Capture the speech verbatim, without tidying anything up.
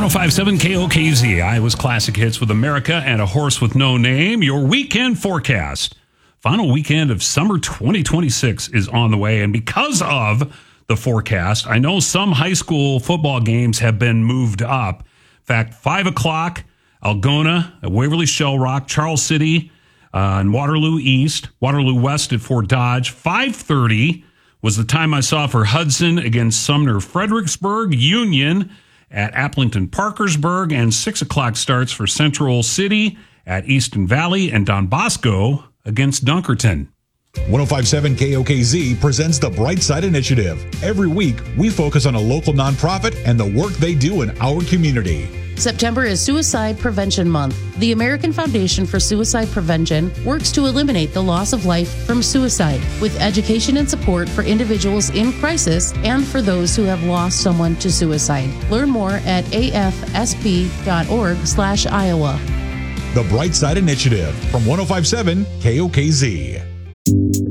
oh five point seven K O K Z, Iowa's Classic Hits with America and a Horse with No Name. Your weekend forecast. Final weekend of summer twenty twenty-six is on the way. And because of the forecast, I know some high school football games have been moved up. In fact, five o'clock, Algona, Waverly Shell Rock, Charles City, uh, and Waterloo East, Waterloo West at Fort Dodge. five thirty was the time I saw for Hudson against Sumner Fredericksburg, Union at Applington Parkersburg, and six o'clock starts for Central City at Easton Valley and Don Bosco against Dunkerton. one oh five point seven K O K Z presents the Brightside Initiative. Every week, we focus on a local nonprofit and the work they do in our community. September is Suicide Prevention Month. The American Foundation for Suicide Prevention works to eliminate the loss of life from suicide with education and support for individuals in crisis and for those who have lost someone to suicide. Learn more at afsp.org slash Iowa. The Brightside Initiative from one oh five point seven K O K Z.